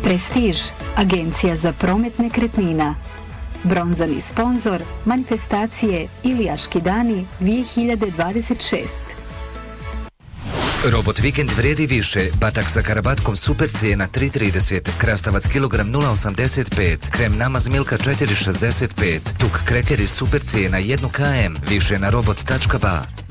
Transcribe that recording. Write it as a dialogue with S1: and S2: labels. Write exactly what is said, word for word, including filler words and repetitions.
S1: Prestiž, agencija za promet nekretnina. Bronzani sponzor manifestacije Ilijaški dani dvije hiljade dvadeset šest.
S2: Robot Vikend vredi više. Batak sa karabatkom super cijena tri trideset, krastavac kilogram nula osamdeset pet, krem namaz Milka četiri šezdeset pet, tuk krekeri super cijena jedan kilogram, više na robot tačka ba.